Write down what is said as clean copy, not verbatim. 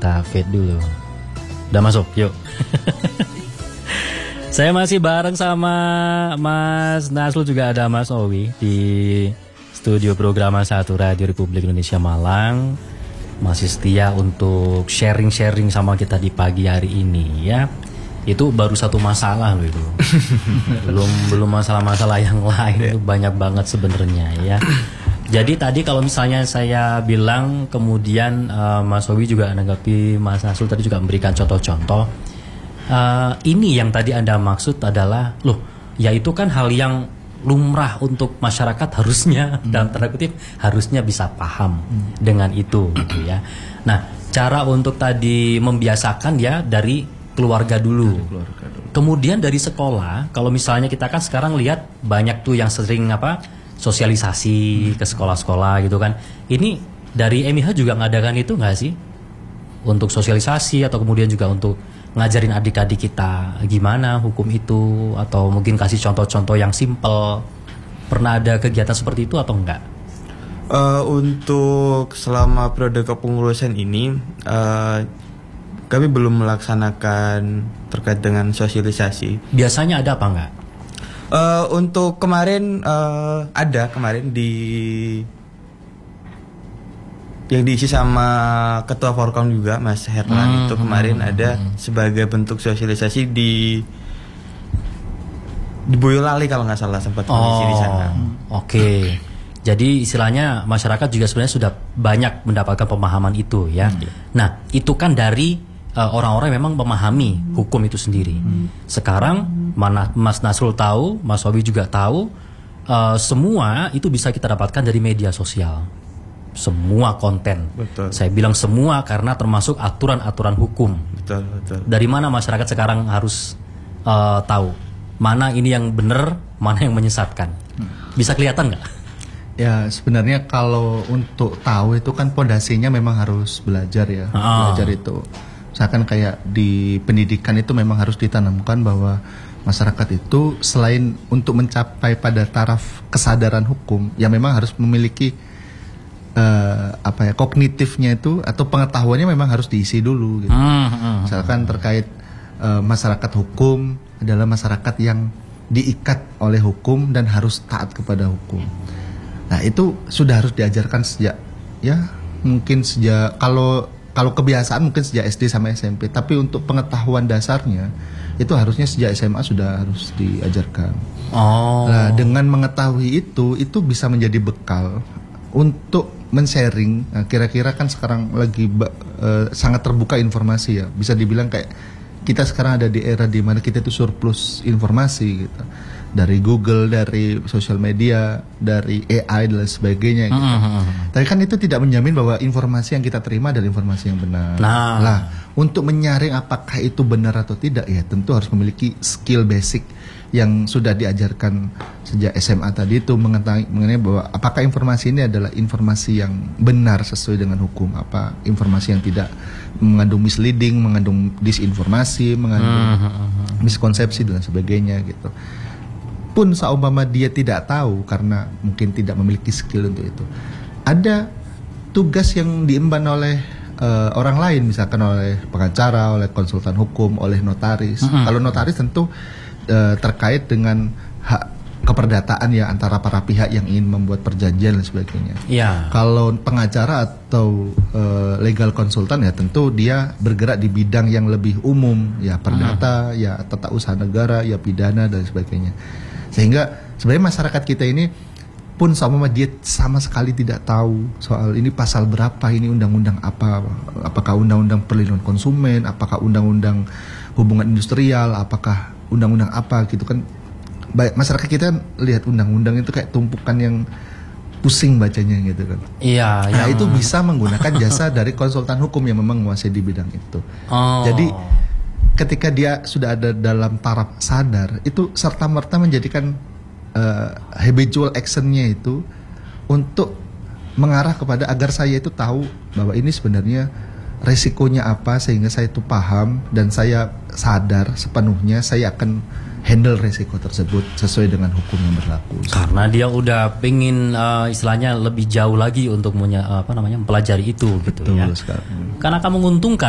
kita fade dulu. Udah masuk, yuk. Saya masih bareng sama Mas Nasrul, juga ada Mas Owi di studio Programa 1 Radio Republik Indonesia Malang. Masih setia untuk sharing-sharing sama kita di pagi hari ini ya. Itu baru satu masalah loh itu. belum masalah-masalah yang lain, itu banyak banget sebenarnya ya. Jadi tadi kalau misalnya saya bilang, kemudian Mas Owi juga menanggapi, Mas Nasrul tadi juga memberikan contoh-contoh. Ini yang tadi Anda maksud adalah, loh, ya itu kan hal yang lumrah untuk masyarakat harusnya, dalam tanda kutip, harusnya bisa paham dengan itu gitu ya. Nah, cara untuk tadi membiasakan ya dari keluarga dulu. Kemudian dari sekolah, kalau misalnya kita kan sekarang lihat banyak tuh yang sering sosialisasi ke sekolah-sekolah gitu kan. Ini dari MIH juga ngadakan itu nggak sih? Untuk sosialisasi atau kemudian juga untuk ngajarin adik-adik kita gimana hukum itu, atau mungkin kasih contoh-contoh yang simple. Pernah ada kegiatan seperti itu atau enggak? Untuk selama periode kepengurusan ini kami belum melaksanakan terkait dengan sosialisasi. Biasanya ada apa enggak? Untuk kemarin ada kemarin yang diisi sama Ketua Forkom juga, Mas Herlan, itu kemarin ada sebagai bentuk sosialisasi di Boyolali kalau nggak salah, sempat mengisi di sana. Oke. Jadi istilahnya masyarakat juga sebenarnya sudah banyak mendapatkan pemahaman itu ya. Nah, itu kan dari orang-orang yang memang memahami hukum itu sendiri. Sekarang mana Mas Nasrul tahu, Mas Owi juga tahu, semua itu bisa kita dapatkan dari media sosial. Semua konten. Betul. Saya bilang semua karena termasuk aturan-aturan hukum. Betul. Dari mana masyarakat sekarang harus tahu mana ini yang benar, mana yang menyesatkan. Bisa kelihatan nggak? Ya sebenarnya kalau untuk tahu itu kan pondasinya memang harus belajar ya. Belajar itu. Misalkan kayak di pendidikan itu memang harus ditanamkan bahwa masyarakat itu selain untuk mencapai pada taraf kesadaran hukum, ya memang harus memiliki kognitifnya itu atau pengetahuannya memang harus diisi dulu gitu. Misalkan terkait masyarakat hukum adalah masyarakat yang diikat oleh hukum dan harus taat kepada hukum. Nah, itu sudah harus diajarkan sejak kalau kebiasaan mungkin sejak SD sama SMP, tapi untuk pengetahuan dasarnya itu harusnya sejak SMA sudah harus diajarkan. Nah, dengan mengetahui itu bisa menjadi bekal untuk men-sharing. Nah, kira-kira kan sekarang lagi sangat terbuka informasi ya. Bisa dibilang kayak kita sekarang ada di era di mana kita itu surplus informasi gitu. Dari Google, dari sosial media, dari AI dan sebagainya gitu. Tapi kan itu tidak menjamin bahwa informasi yang kita terima adalah informasi yang benar. Nah, untuk menyaring apakah itu benar atau tidak ya tentu harus memiliki skill basic yang sudah diajarkan sejak SMA tadi itu, mengenai bahwa apakah informasi ini adalah informasi yang benar sesuai dengan hukum, apa informasi yang tidak mengandung misleading, mengandung disinformasi, mengandung miskonsepsi dan sebagainya gitu. Pun seumpama dia tidak tahu karena mungkin tidak memiliki skill untuk itu, ada tugas yang diemban oleh orang lain, misalkan oleh pengacara, oleh konsultan hukum, oleh notaris. Kalau notaris tentu terkait dengan hak keperdataan ya antara para pihak yang ingin membuat perjanjian dan sebagainya. Kalau pengacara atau legal konsultan ya tentu dia bergerak di bidang yang lebih umum ya, perdata, ya tata usaha negara, ya pidana dan sebagainya. Sehingga sebenarnya masyarakat kita ini pun sama dia sama sekali tidak tahu soal ini pasal berapa, ini undang-undang apa, apakah undang-undang perlindungan konsumen, apakah undang-undang hubungan industrial, apakah undang-undang apa gitu kan. Masyarakat kita lihat undang-undang itu kayak tumpukan yang pusing bacanya gitu kan. Nah itu bisa menggunakan jasa dari konsultan hukum yang memang menguasai di bidang itu. Jadi ketika dia sudah ada dalam taraf sadar, itu serta-merta menjadikan habitual actionnya itu untuk mengarah kepada agar saya itu tahu bahwa ini sebenarnya resikonya apa, sehingga saya itu paham dan saya sadar sepenuhnya saya akan handle resiko tersebut sesuai dengan hukum yang berlaku. Karena dia udah pengen istilahnya lebih jauh lagi untuk mempelajari itu gitu. Betul ya. Sekali. Karena akan menguntungkan